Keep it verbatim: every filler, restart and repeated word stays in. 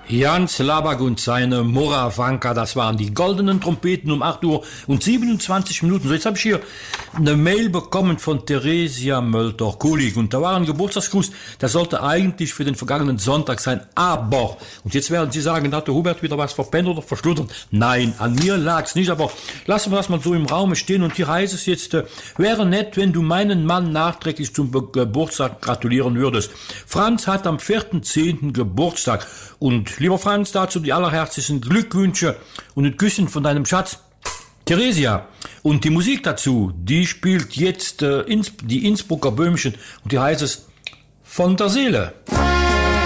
Jan Slabak und seine Moravanka, das waren die goldenen Trompeten um acht Uhr und siebenundzwanzig Minuten. So, jetzt habe ich hier eine Mail bekommen von Theresia Mölter-Kulig und da war ein Geburtstagsgruß, das sollte eigentlich für den vergangenen Sonntag sein, aber, und jetzt werden Sie sagen, da hat der Hubert wieder was verpennt oder verschluttert. Nein, an mir lag's nicht, aber lassen wir das mal so im Raum stehen und hier heißt es jetzt, äh, wäre nett, wenn du meinen Mann nachträglich zum Be- Geburtstag gratulieren würdest. Franz hat am vierten zehnten Geburtstag und lieber Franz, dazu die allerherzlichsten Glückwünsche und ein Küsschen von deinem Schatz, Theresia. Und die Musik dazu, die spielt jetzt äh, Inns- die Innsbrucker Böhmchen und die heißt es Von der Seele.